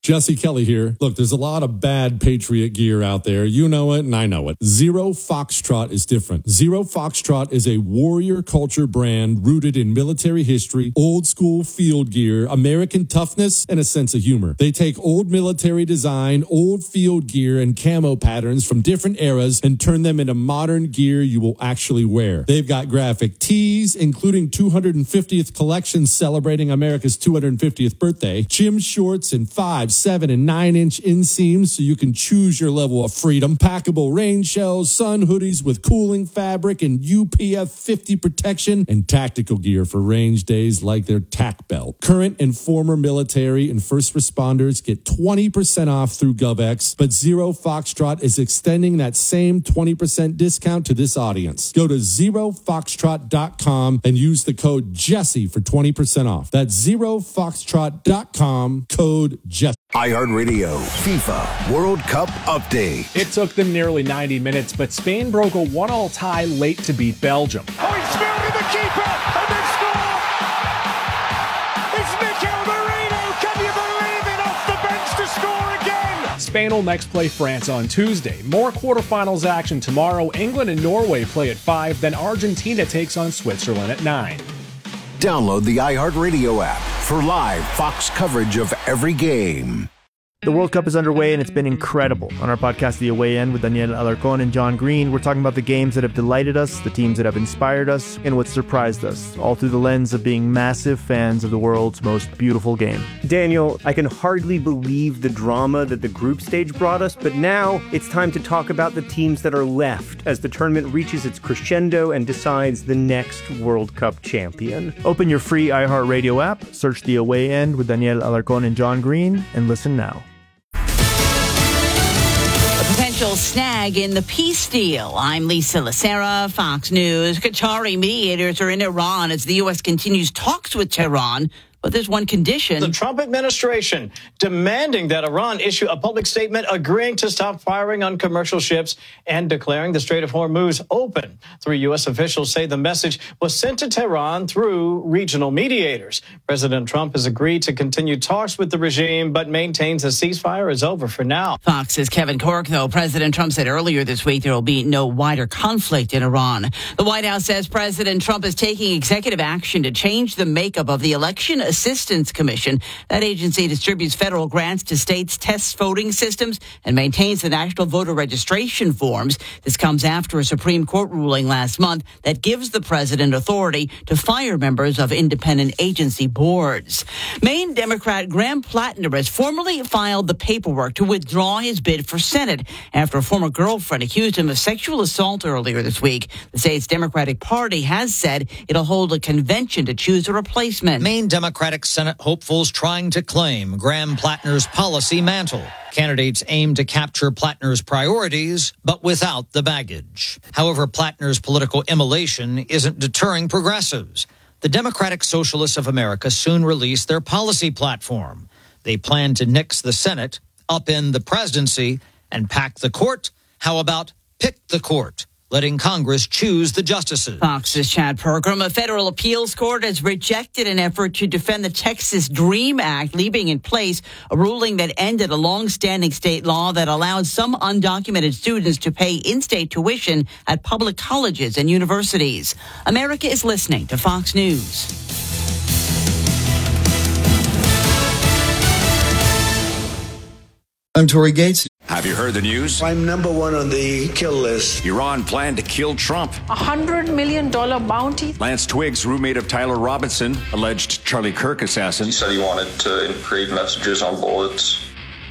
Jesse Kelly here. Look, there's a lot of bad Patriot gear out there. You know it, and I know it. Zero Foxtrot is different. Zero Foxtrot is a warrior culture brand rooted in military history, old school field gear, American toughness, and a sense of humor. They take old military design, old field gear, and camo patterns from different eras and turn them into modern gear you will actually wear. They've got graphic tees, including 250th collections celebrating America's 250th birthday, gym shorts in 5, 7, and 9-inch inseams so you can choose your level of freedom, packable rain shells, sun hoodies with cooling fabric and UPF 50 protection, and tactical gear for range days like their TAC belt. Current and former military and first responders get 20% off through GovX, but Zero Foxtrot is extending that same 20% discount to this audience. Go to zerofoxtrot.com and use the code Jesse for 20% off. That's zerofoxtrot.com, code Jesse. iHeartRadio FIFA World Cup update. It took them nearly 90 minutes, but Spain broke a 1-1 tie late to beat Belgium. Oh, he's found in the keeper, and they score! It's Mikel Merino! Can you believe it? Off the bench to score again! Spain will next play France on Tuesday. More quarterfinals action tomorrow. England and Norway play at 5, then Argentina takes on Switzerland at 9. Download the iHeartRadio app for live Fox coverage of every game. The World Cup is underway, and it's been incredible. On our podcast, The Away End, with Daniel Alarcón and John Green, we're talking about the games that have delighted us, the teams that have inspired us, and what surprised us, all through the lens of being massive fans of the world's most beautiful game. Daniel, I can hardly believe the drama that the group stage brought us, but now it's time to talk about the teams that are left as the tournament reaches its crescendo and decides the next World Cup champion. Open your free iHeartRadio app, search The Away End with Daniel Alarcón and John Green, and listen now. Potential snag in the peace deal. I'm Lisa Lacera, Fox News. Qatari mediators are in Iran as the U.S. continues talks with Tehran. But there's one condition. The Trump administration demanding that Iran issue a public statement agreeing to stop firing on commercial ships and declaring the Strait of Hormuz open. 3 U.S. officials say the message was sent to Tehran through regional mediators. President Trump has agreed to continue talks with the regime, but maintains a ceasefire is over for now. Fox's Kevin Corke, though. President Trump said earlier this week there will be no wider conflict in Iran. The White House says President Trump is taking executive action to change the makeup of the Election Assistance Commission. That agency distributes federal grants to states, tests voting systems, and maintains the national voter registration forms. This comes after a Supreme Court ruling last month that gives the president authority to fire members of independent agency boards. Maine Democrat Graham Plattner has formally filed the paperwork to withdraw his bid for Senate after a former girlfriend accused him of sexual assault earlier this week. The state's Democratic Party has said it'll hold a convention to choose a replacement. Maine Democratic Senate hopefuls trying to claim Graham Plattner's policy mantle. Candidates aim to capture Plattner's priorities, but without the baggage. However, Plattner's political immolation isn't deterring progressives. The Democratic Socialists of America soon released their policy platform. They plan to nix the Senate, upend the presidency, and pack the court. How about pick the court, letting Congress choose the justices? Fox's Chad Pergram. A federal appeals court has rejected an effort to defend the Texas DREAM Act, leaving in place a ruling that ended a long-standing state law that allowed some undocumented students to pay in-state tuition at public colleges and universities. America is listening to Fox News. I'm Tory Gates. Have you heard the news? I'm number 1 on the kill list. Iran planned to kill Trump. $100 million bounty. Lance Twiggs, roommate of Tyler Robinson, alleged Charlie Kirk assassin. He said he wanted to create messages on bullets.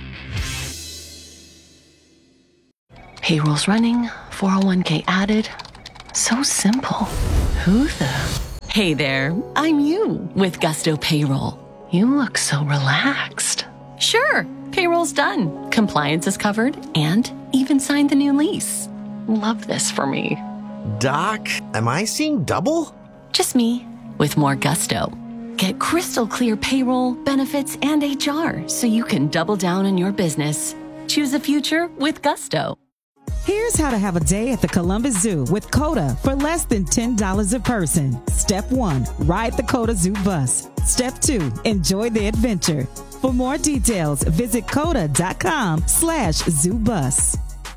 Payroll's running, 401k added. So simple. Who the? Hey there, I'm you with Gusto Payroll. You look so relaxed. Sure. Payroll's done. Compliance is covered and even signed the new lease. Love this for me. Doc, am I seeing double? Just me with more gusto. Get crystal clear payroll, benefits, and HR so you can double down on your business. Choose a future with gusto. Here's how to have a day at the Columbus Zoo with COTA for less than $10 a person. Step 1, ride the COTA Zoo bus. Step 2, enjoy the adventure. For more details, visit coda.com/ZooBus.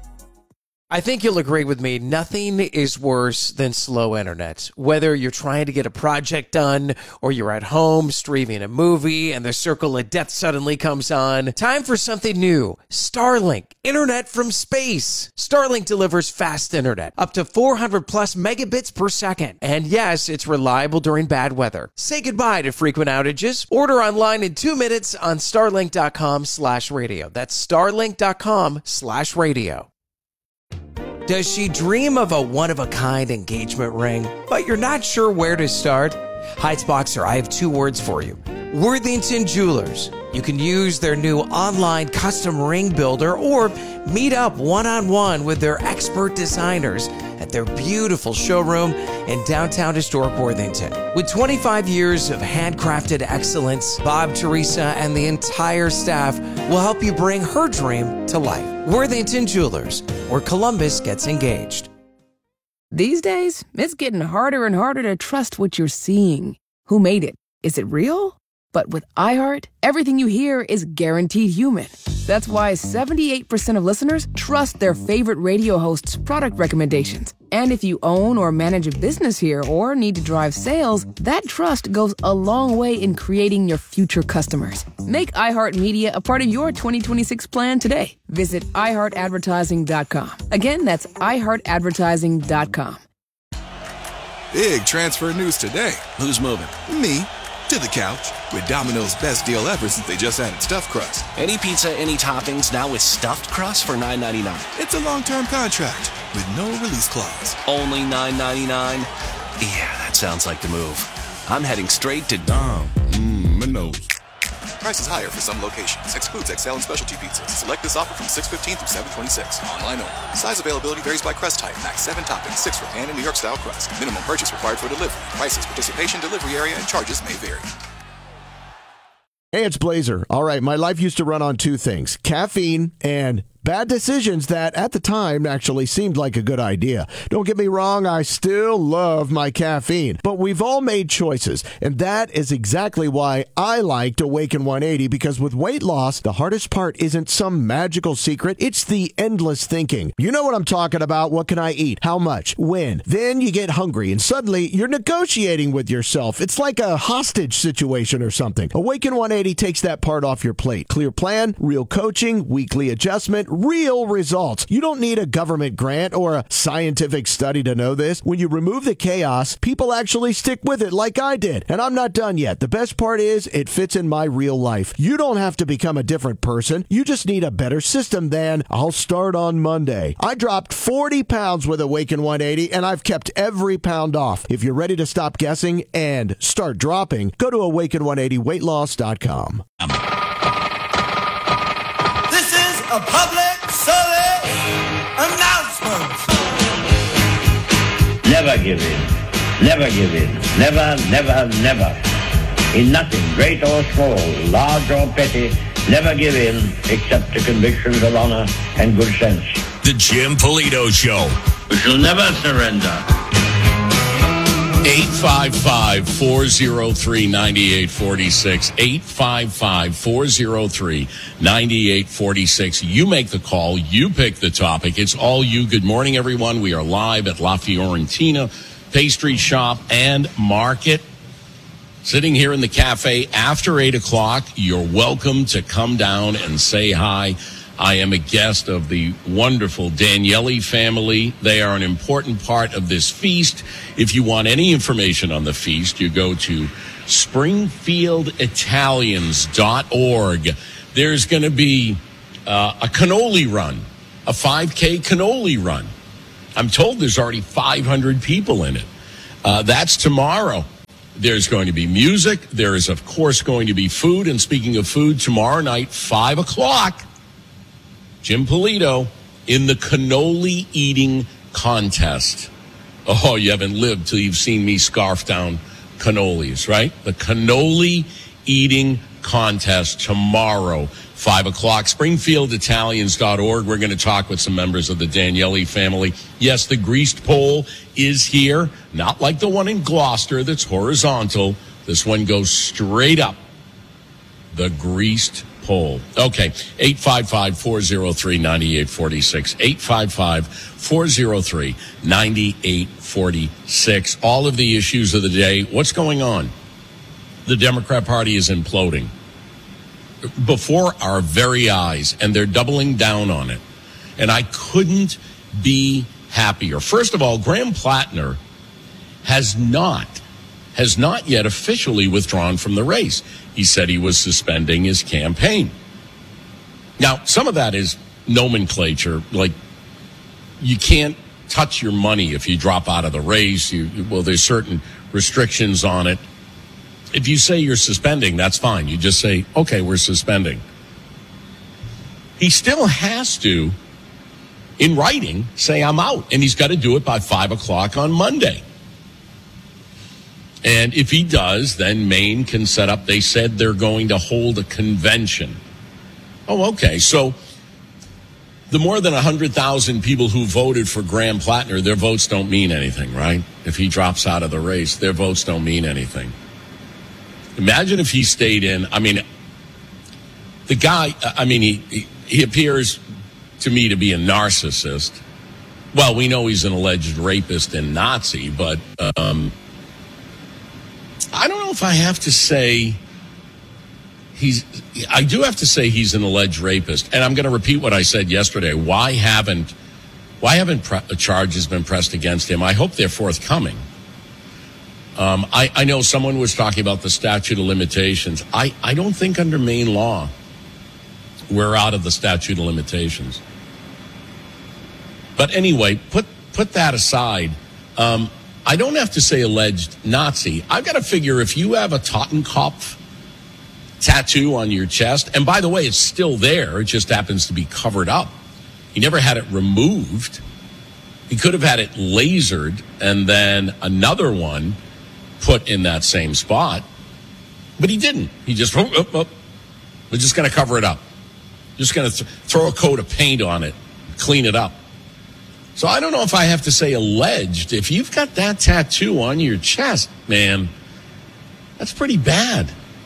I think you'll agree with me, nothing is worse than slow internet. Whether you're trying to get a project done or you're at home streaming a movie and the circle of death suddenly comes on, time for something new. Starlink, internet from space. Starlink delivers fast internet, up to 400 plus megabits per second. And yes, it's reliable during bad weather. Say goodbye to frequent outages. Order online in 2 minutes on starlink.com/radio. That's starlink.com/radio. Does she dream of a one-of-a-kind engagement ring, but you're not sure where to start? Heights Boxer, I have 2 words for you. Worthington Jewelers. You can use their new online custom ring builder or meet up one-on-one with their expert designers at their beautiful showroom in downtown historic Worthington. With 25 years of handcrafted excellence, Bob, Teresa, and the entire staff will help you bring her dream to life. Worthington Jewelers, where Columbus gets engaged. These days, it's getting harder and harder to trust what you're seeing. Who made it? Is it real? But with iHeart, everything you hear is guaranteed human. That's why 78% of listeners trust their favorite radio hosts' product recommendations. And if you own or manage a business here or need to drive sales, that trust goes a long way in creating your future customers. Make iHeartMedia a part of your 2026 plan today. Visit iHeartAdvertising.com. Again, that's iHeartAdvertising.com. Big transfer news today. Who's moving? Me. To the couch with Domino's best deal ever since they just added stuffed crust. Any pizza, any toppings, now with stuffed crust for $9.99. It's a long-term contract with no release clause. Only $9.99? Yeah, that sounds like the move. I'm heading straight to Domino's. Prices higher for some locations. Excludes XL and specialty pizzas. Select this offer from 6/15 through 7/26. Online only. Size availability varies by crust type. Max 7 toppings, 6 for pan and New York style crust. Minimum purchase required for delivery. Prices, participation, delivery area, and charges may vary. Hey, it's Blazer. All right, my life used to run on 2 things: caffeine and bad decisions that at the time actually seemed like a good idea. Don't get me wrong, I still love my caffeine, but we've all made choices, and that is exactly why I liked Awaken 180, because with weight loss, the hardest part isn't some magical secret, it's the endless thinking. You know what I'm talking about. What can I eat? How much? When? Then you get hungry, and suddenly you're negotiating with yourself. It's like a hostage situation or something. Awaken 180 takes that part off your plate. Clear plan, real coaching, weekly adjustment, real results. You don't need a government grant or a scientific study to know this. When you remove the chaos, people actually stick with it like I did. And I'm not done yet. The best part is it fits in my real life. You don't have to become a different person. You just need a better system than I'll start on Monday. I dropped 40 pounds with Awaken 180 and I've kept every pound off. If you're ready to stop guessing and start dropping, go to awaken180weightloss.com. A public service announcement. Never give in. Never give in. Never, never, never. In nothing, great or small, large or petty, never give in except to convictions of honor and good sense. The Jim Polito Show. We shall never surrender. 855-403-9846. 855-403-9846. You make the call. You pick the topic. It's all you. Good morning, everyone. We are live at La Fiorentina Pastry Shop and Market. Sitting here in the cafe after 8 o'clock. You're welcome to come down and say hi. I am a guest of the wonderful Daniele family. They are an important part of this feast. If you want any information on the feast, you go to springfielditalians.org. There's going to be a cannoli run, a 5K cannoli run. I'm told there's already 500 people in it. That's tomorrow. There's going to be music. There is, of course, going to be food. And speaking of food, tomorrow night, 5 o'clock, Jim Polito in the cannoli eating contest. Oh, you haven't lived till you've seen me scarf down cannolis, right? The cannoli eating contest tomorrow, 5 o'clock, springfielditalians.org. We're going to talk with some members of the Daniele family. Yes, the greased pole is here, not like the one in Gloucester that's horizontal. This one goes straight up. The greased pole. Okay, 855-403-9846. 855-403-9846. All of the issues of the day. What's going on? The Democrat Party is imploding before our very eyes, and they're doubling down on it. And I couldn't be happier. First of all, Graham Plattner has not yet officially withdrawn from the race. He said he was suspending his campaign. Now, some of that is nomenclature. Like, you can't touch your money if you drop out of the race. There's certain restrictions on it. If you say you're suspending, that's fine. You just say, okay, we're suspending. He still has to, in writing, say I'm out. And he's got to do it by 5 o'clock on Monday. And if he does, then Maine can set up. They said they're going to hold a convention. Oh, okay. So the more than 100,000 people who voted for Graham Plattner, their votes don't mean anything, right? If he drops out of the race, their votes don't mean anything. Imagine if he stayed in. I mean, the guy, he appears to me to be a narcissist. Well, we know he's an alleged rapist and Nazi, but I don't know if I have to say I do have to say he's an alleged rapist. And I'm going to repeat what I said yesterday. Why haven't charges been pressed against him? I hope they're forthcoming. I know someone was talking about the statute of limitations. I don't think under Maine law we're out of the statute of limitations. But anyway, put that aside. I don't have to say alleged Nazi. I've got to figure if you have a Totenkopf tattoo on your chest, and by the way, it's still there. It just happens to be covered up. He never had it removed. He could have had it lasered and then another one put in that same spot, but he didn't. He just, we're just going to cover it up. Just going to throw a coat of paint on it, clean it up. So I don't know if I have to say alleged. If you've got that tattoo on your chest, man, that's pretty bad.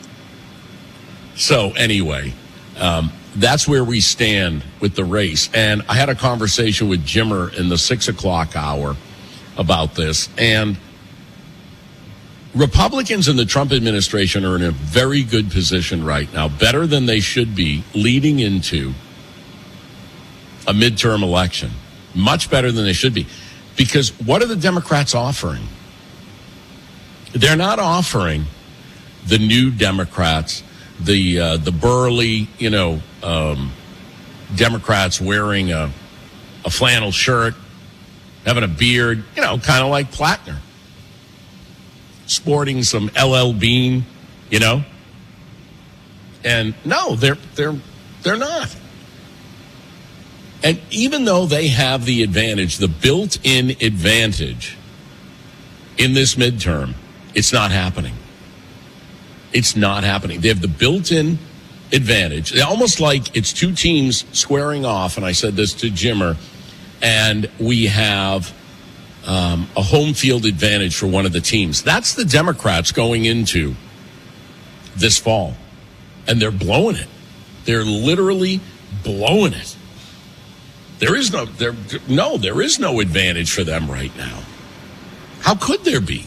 So anyway, that's where we stand with the race. And I had a conversation with Jimmer in the 6 o'clock hour about this. And Republicans in the Trump administration are in a very good position right now, better than they should be leading into a midterm election. Much better than they should be. Because what are the Democrats offering? They're not offering the new Democrats, the burly, Democrats wearing a flannel shirt, having a beard, kind of like Plattner, sporting some LL Bean, And no, they're not. And even though they have the advantage, the built-in advantage in this midterm, it's not happening. It's not happening. They have the built-in advantage. Almost like it's two teams squaring off, and I said this to Jimmer, and we have a home field advantage for one of the teams. That's the Democrats going into this fall, and they're blowing it. They're literally blowing it. There is no advantage for them right now. How could there be?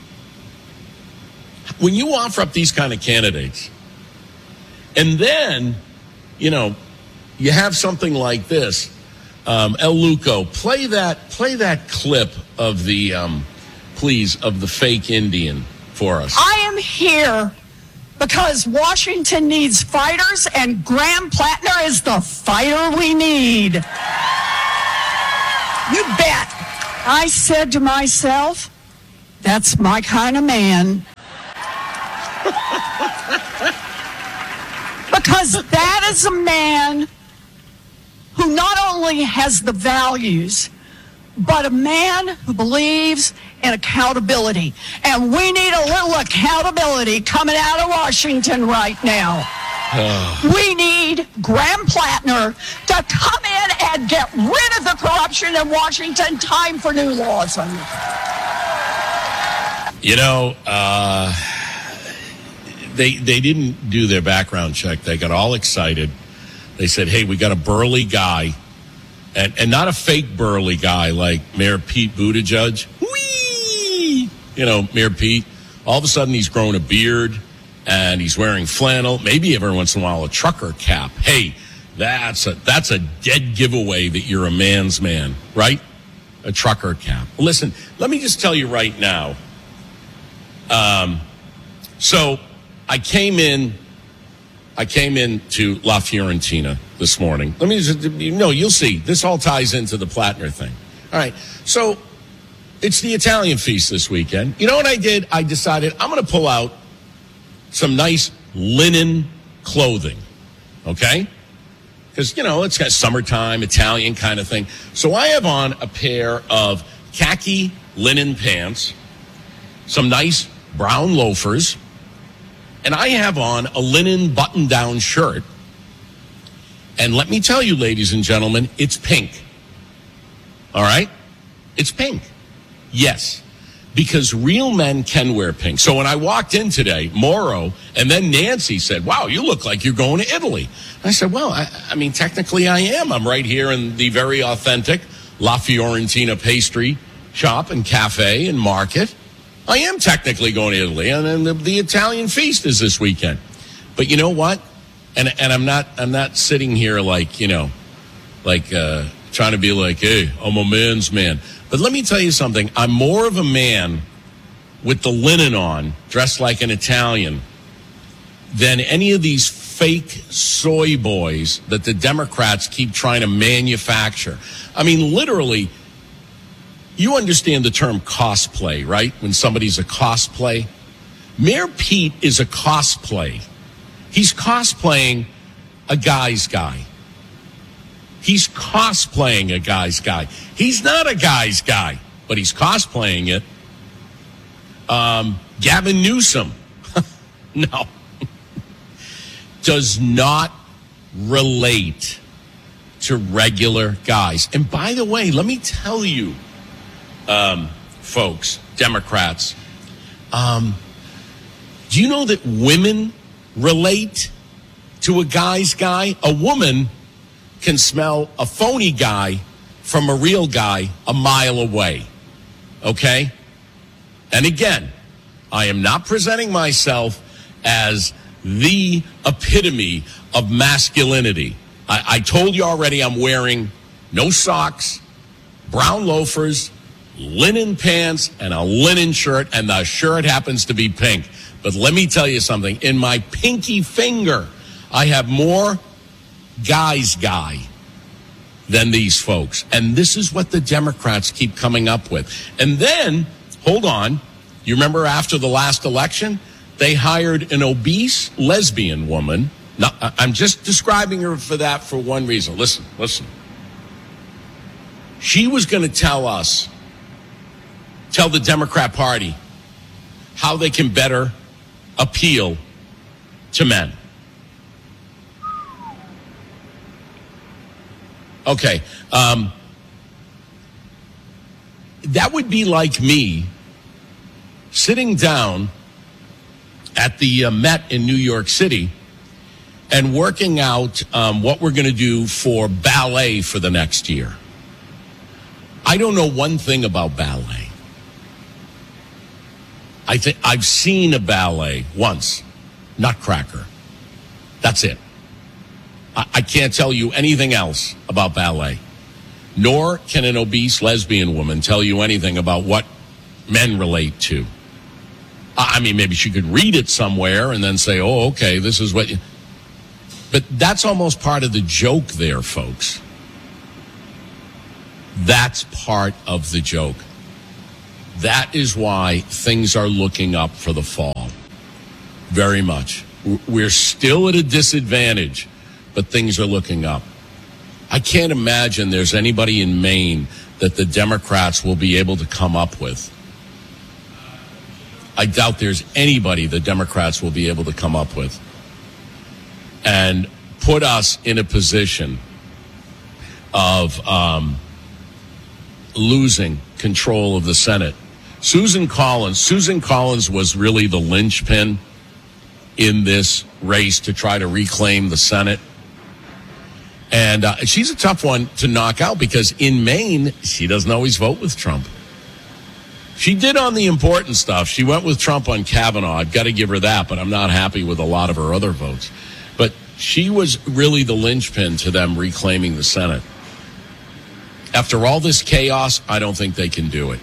When you offer up these kind of candidates, and then, you have something like this, El Luco, play that clip of the, please, of the fake Indian for us. I am here because Washington needs fighters, and Graham Plattner is the fighter we need. You bet. I said to myself, that's my kind of man. Because that is a man who not only has the values, but a man who believes in accountability. And we need a little accountability coming out of Washington right now. We need Graham Plattner to come in and get rid of the corruption in Washington. Time for new laws. They didn't do their background check. They got all excited. They said, hey, we got a burly guy, and not a fake burly guy like Mayor Pete Buttigieg. Whee! You know, Mayor Pete. All of a sudden, he's grown a beard, and he's wearing flannel, maybe every once in a while a trucker cap. Hey, that's a dead giveaway that you're a man's man, right? A trucker cap. Listen, let me just tell you right now. So I came in to La Fiorentina this morning. Let me just, you'll see. This all ties into the Plattner thing. All right. So it's the Italian feast this weekend. You know what I did? I decided I'm going to pull out some nice linen clothing. Okay? Because, it's got summertime, Italian kind of thing. So I have on a pair of khaki linen pants, some nice brown loafers, and I have on a linen button-down shirt. And let me tell you, ladies and gentlemen, it's pink. All right? It's pink. Yes. Because real men can wear pink. So when I walked in today, Mauro and then Nancy said, wow, you look like you're going to Italy. I said, well, I mean, technically I am. I'm right here in the very authentic La Fiorentina pastry shop and cafe and market. I am technically going to Italy, and then the Italian feast is this weekend. But you know what? And I'm not sitting here like trying to be like, hey, I'm a man's man. But let me tell you something. I'm more of a man with the linen on, dressed like an Italian, than any of these fake soy boys that the Democrats keep trying to manufacture. I mean, literally, you understand the term cosplay, right? When somebody's a cosplay. Mayor Pete is a cosplay. He's cosplaying a guy's guy. He's cosplaying a guy's guy. He's not a guy's guy, but he's cosplaying it. Gavin Newsom, no, does not relate to regular guys. And by the way, let me tell you, folks, Democrats, do you know that women relate to a guy's guy? A woman can smell a phony guy from a real guy a mile away. Okay? And again, I am not presenting myself as the epitome of masculinity. I told you already I'm wearing no socks, brown loafers, linen pants, and a linen shirt, and the shirt happens to be pink. But let me tell you something. In my pinky finger, I have more guy's guy than these folks. And this is what the Democrats keep coming up with. And then, hold on, you remember after the last election, they hired an obese lesbian woman. Now, I'm just describing her for that for one reason. Listen. She was going to tell the Democrat Party how they can better appeal to men. Okay. That would be like me sitting down at the Met in New York City and working out what we're going to do for ballet for the next year. I don't know one thing about ballet. I think I've seen a ballet once, Nutcracker. That's it. I can't tell you anything else about ballet. Nor can an obese lesbian woman tell you anything about what men relate to. I mean, maybe she could read it somewhere and then say, oh, okay, this is what you... But that's almost part of the joke there, folks. That's part of the joke. That is why things are looking up for the fall. Very much. We're still at a disadvantage, but things are looking up. I can't imagine there's anybody in Maine that the Democrats will be able to come up with. I doubt there's anybody the Democrats will be able to come up with and put us in a position of losing control of the Senate. Susan Collins was really the linchpin in this race to try to reclaim the Senate. And she's a tough one to knock out because in Maine, she doesn't always vote with Trump. She did on the important stuff. She went with Trump on Kavanaugh. I've got to give her that, but I'm not happy with a lot of her other votes. But she was really the linchpin to them reclaiming the Senate. After all this chaos, I don't think they can do it.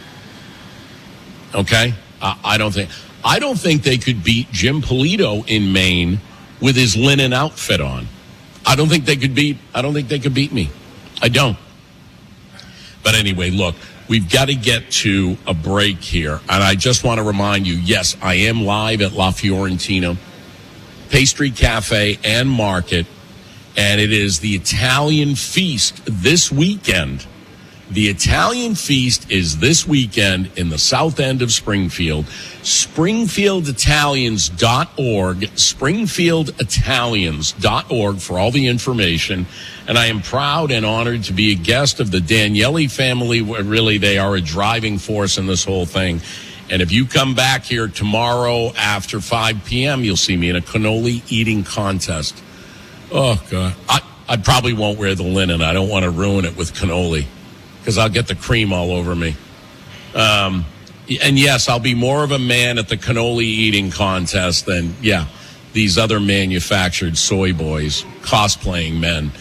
Okay? I don't think they could beat Jim Polito in Maine with his linen outfit on. I don't think they could beat me. I don't. But anyway, look, we've got to get to a break here. And I just want to remind you, yes, I am live at La Fiorentina Pastry Cafe and Market. And it is the Italian Feast this weekend. The Italian Feast is this weekend in the south end of Springfield. SpringfieldItalians.org. SpringfieldItalians.org for all the information. And I am proud and honored to be a guest of the Danielli family. Really, they are a driving force in this whole thing. And if you come back here tomorrow after 5 p.m., you'll see me in a cannoli eating contest. Oh, God. I probably won't wear the linen. I don't want to ruin it with cannoli because I'll get the cream all over me. And yes, I'll be more of a man at the cannoli eating contest than, these other manufactured soy boys, cosplaying men.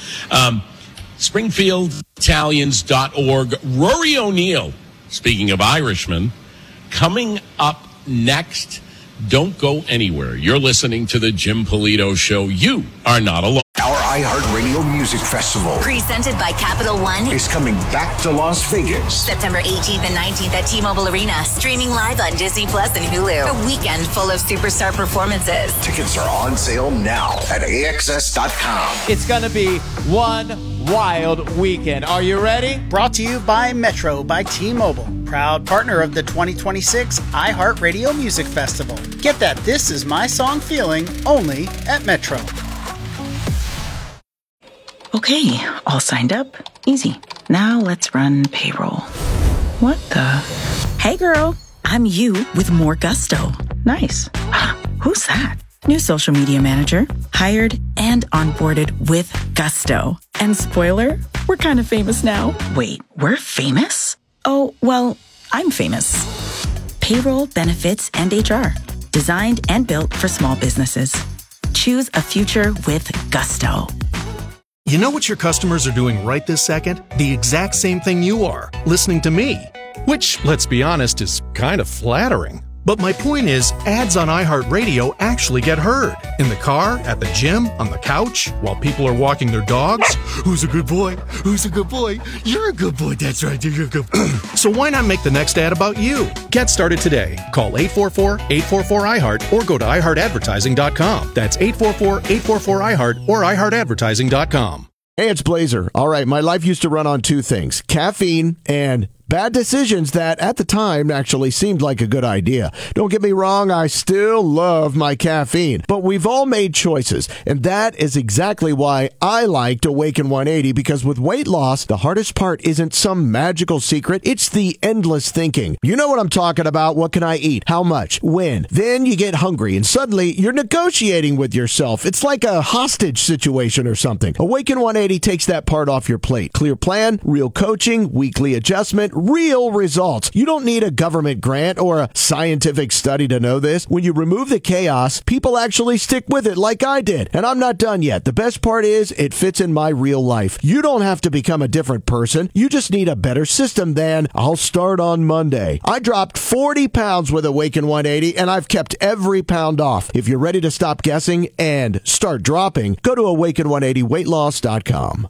SpringfieldItalians.org. Rory O'Neill, speaking of Irishmen, coming up next. Don't go anywhere. You're listening to the Jim Polito Show. You are not alone. Our iHeartRadio Music Festival, presented by Capital One, is coming back to Las Vegas. September 18th and 19th at T-Mobile Arena. Streaming live on Disney Plus and Hulu. A weekend full of superstar performances. Tickets are on sale now at AXS.com. It's going to be one wild weekend. Are you ready? Brought to you by Metro by T-Mobile. Proud partner of the 2026 iHeartRadio Music Festival. Get that This Is My Song feeling only at Metro. Okay, all signed up. Easy. Now let's run payroll. What the? Hey girl, I'm you with more gusto. Nice. Who's that? New social media manager. Hired and onboarded with gusto. And spoiler, we're kind of famous now. Wait, we're famous? Oh, well, I'm famous. Payroll, benefits, and HR. Designed and built for small businesses. Choose a future with gusto. You know what your customers are doing right this second? The exact same thing you are, listening to me. Which, let's be honest, is kind of flattering. But my point is, ads on iHeartRadio actually get heard. In the car, at the gym, on the couch, while people are walking their dogs. Who's a good boy? Who's a good boy? You're a good boy. That's right. You're a good boy. So why not make the next ad about you? Get started today. Call 844-844-iHeart or go to iHeartAdvertising.com. That's 844-844-iHeart or iHeartAdvertising.com. Hey, it's Blazer. All right, my life used to run on two things, caffeine and bad decisions that at the time actually seemed like a good idea. Don't get me wrong, I still love my caffeine, but we've all made choices, and that is exactly why I liked Awaken 180, because with weight loss, the hardest part isn't some magical secret, it's the endless thinking. You know what I'm talking about. What can I eat? How much? When? Then you get hungry, and suddenly you're negotiating with yourself. It's like a hostage situation or something. Awaken 180 takes that part off your plate. Clear plan, real coaching, weekly adjustment, real results. You don't need a government grant or a scientific study to know this. When you remove the chaos, people actually stick with it like I did. And I'm not done yet. The best part is it fits in my real life. You don't have to become a different person. You just need a better system than I'll start on Monday. I dropped 40 pounds with Awaken 180 and I've kept every pound off. If you're ready to stop guessing and start dropping, go to awaken180weightloss.com.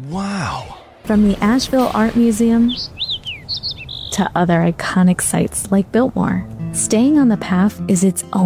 Wow. From the Asheville Art Museum to other iconic sites like Biltmore, staying on the path is its own